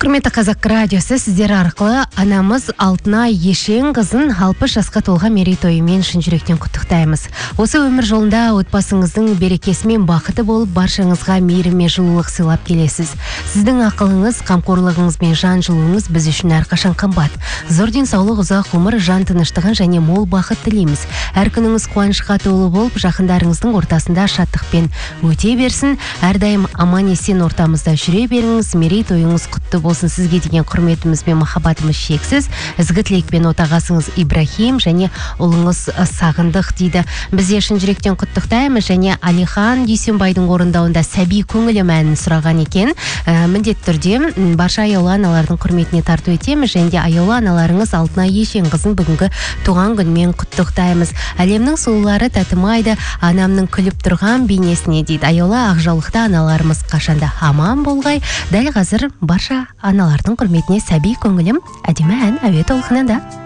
Құрметті Қазақ радиосы, сіздер арқылы анамыз Алтынай Ешен қызын 60 жасқа толған мерейтойымен шын жүректен құттықтаймыз. Осы өмір жолында отбасыңыздың берекесі мен бақыты болып, баршаңызға мейірім мен жылулық сыйлап келесіз. Сіздің ақылыңыз, қамқорлығыңыз бен жан жылуыңыз біз үшін әрқашан қымбат. Зор денсаулық, ұзақ ғұмыр, жан тыныштығын және мол бақыт тілейміз. Әр күніңіз қуанышқа толы болып, жақындарыңыздың ортасында шаттықпен өте берсін. Әрдайым аман есен ортамызда жүре беріңіз. Мерейтойыңыз құтты болсын. Сізге деген құрметіміз бен махаббатымыз шексіз. Ізгі тілекпен отағасыңыз Ибрахим және ұлыңыз Сағындық дейді. Біз шын жүректен құттықтаймыз. Және Алихан Дүйсенбайдың орындауында Сәби көңілім әнін сұраған екен. Міндетті түрде барша аяулы аналардың құрметіне тарту етеміз. Және де аяулы аналарыңыз Алтынай Ешен қызын бүгінгі туған күнмен құттықтаймыз. Әлемнің сұлулары татымайды анамның күліп тұрған бейнесіне дейді. Аяулы ақжаулықты аналарымыз қашанда аман болғай. Дәл қазір барша аналардың құрметіне Сәби көңілім әдемі ән әуе толқынында.